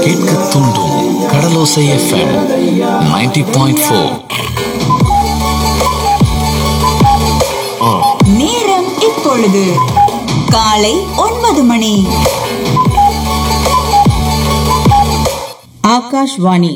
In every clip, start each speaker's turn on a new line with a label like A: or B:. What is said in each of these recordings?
A: கேட்க தூண்டும் கடலோசை எஃப்எம் 90.4.
B: நேரம் இப்பொழுது காலை 9 மணி. ஆகாஷ்வாணி.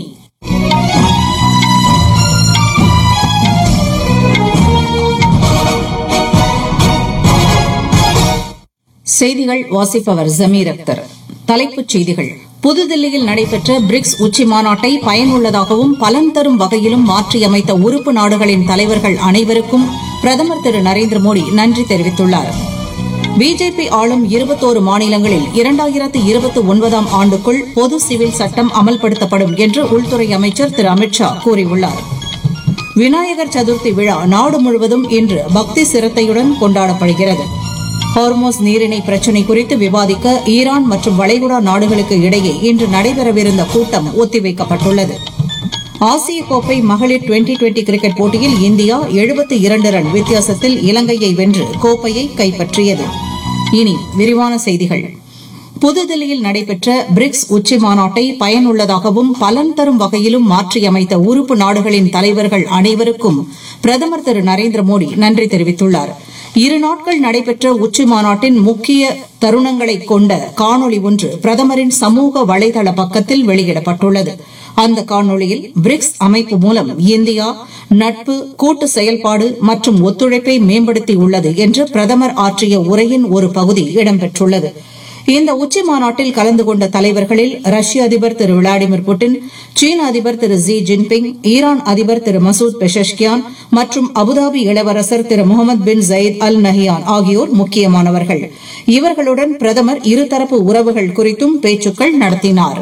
B: செய்திகள் வாசிப்பவர் ஜமீர் அக்தர். தலைப்புச் செய்திகள். புதுதில்லியில் நடைபெற்ற பிரிக்ஸ் உச்சி மாநாட்டை பயனுள்ளதாகவும் பலன் தரும் வகையிலும் மாற்றியமைத்த உறுப்பு நாடுகளின் தலைவர்கள் அனைவருக்கும் பிரதமர் திரு நரேந்திர மோடி நன்றி தெரிவித்துள்ளார். பிஜேபி ஆளும் 21 மாநிலங்களில் 2029ஆம் ஆண்டுக்குள் பொது சிவில் சட்டம் அமல்படுத்தப்படும் என்று உள்துறை அமைச்சர் திரு அமித் ஷா கூறியுள்ளார். விநாயகர் சதுர்த்தி விழா நாடு முழுவதும் இன்று பக்தி சிரத்தையுடன் கொண்டாடப்படுகிறது. ஹார்மோஸ் நீரிணை பிரச்சினை குறித்து விவாதிக்க ஈரான் மற்றும் வளைகுடா நாடுகளுக்கு இடையே இன்று நடைபெறவிருந்த கூட்டம் ஒத்திவைக்கப்பட்டுள்ளது. ஆசிய கோப்பை மகளிர் டுவெண்டி கிரிக்கெட் போட்டியில் இந்தியா 72 ரன் வித்தியாசத்தில் இலங்கையை வென்று கோப்பையை கைப்பற்றியது. இனி விரிவான செய்திகள். புதுதில்லியில் நடைபெற்ற பிரிக்ஸ் உச்சி மாநாட்டை பயனுள்ளதாகவும் பலன் தரும் வகையிலும் மாற்றியமைத்த உறுப்பு நாடுகளின் தலைவர்கள் அனைவருக்கும் பிரதமர் திரு நரேந்திர மோடி நன்றி தெரிவித்துள்ளார். 2 நாட்கள் நடைபெற்ற உச்சி மாநாட்டின் முக்கிய தருணங்களை கொண்ட காணொலி ஒன்று பிரதமரின் சமூக வலைதள பக்கத்தில் வெளியிடப்பட்டுள்ளது. அந்த காணொலியில் பிரிக்ஸ் அமைப்பு மூலம் இந்தியா நட்பு, கூட்டு செயல்பாடு மற்றும் ஒத்துழைப்பை மேம்படுத்தியுள்ளது என்று பிரதமர் ஆற்றிய உரையின் ஒரு பகுதி இடம்பெற்றுள்ளது. இந்த உச்சி மாநாட்டில் கலந்து கொண்ட தலைவர்களில் ரஷ்ய அதிபர் திரு விளாடிமிர் புட்டின், சீன அதிபர் திரு ஜி ஜின்பிங், ஈரான் அதிபர் திரு மசூத் பெஷஷ்கியான் மற்றும் அபுதாபி இளவரசர் திரு முகமது பின் ஜயீத் அல் நஹியான் ஆகியோர் முக்கியமானவர்கள். இவர்களுடன் பிரதமர் இருதரப்பு உறவுகள் குறித்தும் பேச்சுக்கள் நடத்தினார்.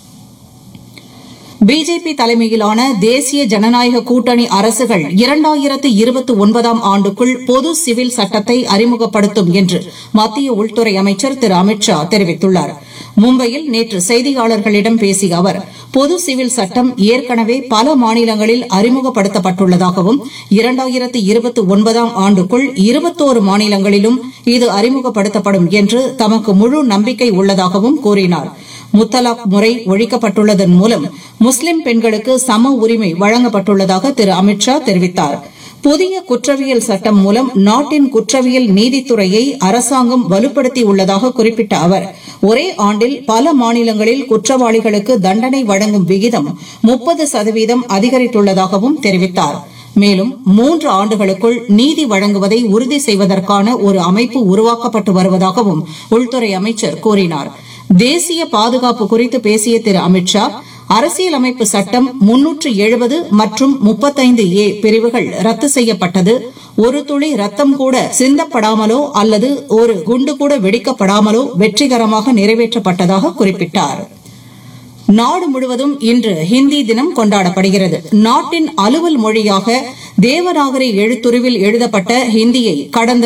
B: பிஜேபி தலைமையிலான தேசிய ஜனநாயக கூட்டணி அரசுகள் 2029ஆம் ஆண்டுக்குள் பொது சிவில் சட்டத்தை அறிமுகப்படுத்தும் என்று மத்திய உள்துறை அமைச்சர் திரு அமித் ஷா தெரிவித்துள்ளார். மும்பையில் நேற்று செய்தியாளர்களிடம் பேசிய அவர், பொது சிவில் சட்டம் ஏற்கனவே பல மாநிலங்களில் அறிமுகப்படுத்தப்பட்டுள்ளதாகவும் 2029ஆம் ஆண்டுக்குள் 21 மாநிலங்களிலும் இது அறிமுகப்படுத்தப்படும் என்று தமக்கு முழு நம்பிக்கை உள்ளதாகவும் கூறினார். முத்தலாக் முறை ஒழிக்கப்பட்டுள்ளதன் மூலம் முஸ்லிம் பெண்களுக்கு சம உரிமை வழங்கப்பட்டுள்ளதாக திரு அமித் ஷா தெரிவித்தார். புதிய குற்றவியல் சட்டம் மூலம் நாட்டின் குற்றவியல் நீதித்துறையை அரசாங்கம் வலுப்படுத்தியுள்ளதாக குறிப்பிட்ட அவர், ஒரே ஆண்டில் பல மாநிலங்களில் குற்றவாளிகளுக்கு தண்டனை வழங்கும் விகிதம் 30% அதிகரித்துள்ளதாகவும் தெரிவித்தார். மேலும் 3 ஆண்டுகளுக்குள் நீதி வழங்குவதை உறுதி செய்வதற்கான ஒரு அமைப்பு உருவாக்கப்பட்டு வருவதாகவும் உள்துறை அமைச்சர் கூறினார். தேசிய பாதுகாப்பு குறித்து பேசிய திரு அமித் ஷா, அரசியலமைப்பு சட்டம் 370 மற்றும் 35A பிரிவுகள் ரத்து செய்யப்பட்டது, ஒரு துளி ரத்தம் கூட சிந்தப்படாமலோ அல்லது ஒரு குண்டு கூட வெடிக்கப்படாமலோ வெற்றிகரமாக நிறைவேற்றப்பட்டதாக குறிப்பிட்டார். நாடு முழுவதும் இன்று ஹிந்தி தினம் கொண்டாடப்படுகிறது. நாட்டின் அலுவல் மொழியாக தேவநாகரி எழுத்துருவில் எழுதப்பட்ட ஹிந்தியை கடந்த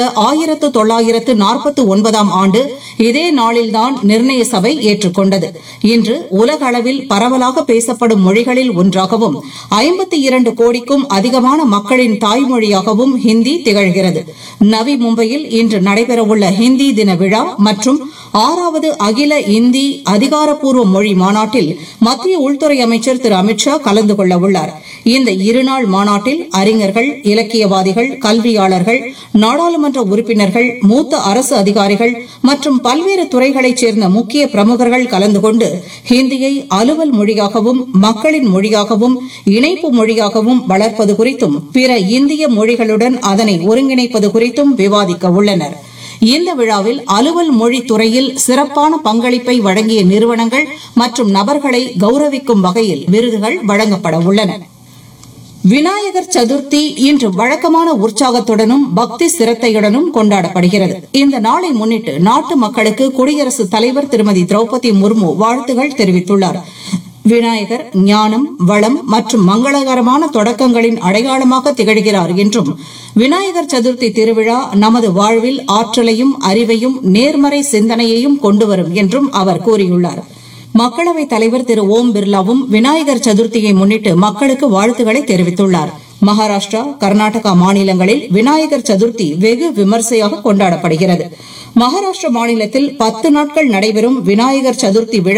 B: 1949ஆம் ஆண்டு இதே நாளில்தான் நிர்ணய சபை ஏற்றுக்கொண்டது. இன்று உலக அளவில் பரவலாக பேசப்படும் மொழிகளில் ஒன்றாகவும் 52 கோடிக்கும் அதிகமான மக்களின் தாய்மொழியாகவும் ஹிந்தி திகழ்கிறது. நவி மும்பையில் இன்று நடைபெறவுள்ள ஹிந்தி தின விழா மற்றும் 6வது அகில இந்தி அதிகாரப்பூர்வ மொழி மாநாட்டில் மத்திய உள்துறை அமைச்சர் திரு அமித் ஷா கலந்து கொள்ள உள்ளார். இந்த 2 நாள் மாநாட்டில் அறிஞர்கள், இலக்கியவாதிகள், கல்வியாளர்கள், நாடாளுமன்ற உறுப்பினர்கள், மூத்த அரசு அதிகாரிகள் மற்றும் பல்வேறு துறைகளைச் சேர்ந்த முக்கிய பிரமுகர்கள் கலந்து கொண்டு ஹிந்தியை அலுவல் மொழியாகவும் மக்களின் மொழியாகவும் இணைப்பு மொழியாகவும் வளர்ப்பது குறித்தும் பிற இந்திய மொழிகளுடன் அதனை ஒருங்கிணைப்பது குறித்தும் விவாதிக்க உள்ளனர். இந்த விழாவில் அலுவல் மொழி துறையில் சிறப்பான பங்களிப்பை வழங்கிய நிறுவனங்கள் மற்றும் நபர்களை கௌரவிக்கும் வகையில் விருதுகள் வழங்கப்பட உள்ளன. விநாயகர் சதுர்த்தி இன்று வழக்கமான உற்சாகத்துடனும் பக்தி சிரத்தையுடனும் கொண்டாடப்படுகிறது. இந்த நாளை முன்னிட்டு நாட்டு மக்களுக்கு குடியரசுத் தலைவர் திருமதி திரௌபதி முர்மு வாழ்த்துகள் தெரிவித்துள்ளார். விநாயகர் ஞானம், வளம் மற்றும் மங்களகரமான தொடக்கங்களின் அடையாளமாக திகழ்கிறார் என்றும், விநாயகர் சதுர்த்தி திருவிழா நமது வாழ்வில் ஆற்றலையும் அறிவையும் நேர்மறை சிந்தனையையும் கொண்டுவரும் என்றும் அவர் கூறியுள்ளார். மக்களவைத் தலைவர் திரு ஓம் பிர்லாவும் விநாயகர் சதுர்த்தியை முன்னிட்டு மக்களுக்கு வாழ்த்துக்களை தெரிவித்துள்ளார். மகாராஷ்டிரா, கர்நாடகா மாநிலங்களில் விநாயகர் சதுர்த்தி வெகு விமர்சையாக கொண்டாடப்படுகிறது. மகாராஷ்டிரா மாநிலத்தில் 10 நாட்கள் நடைபெறும் விநாயகர் சதுர்த்தி விழா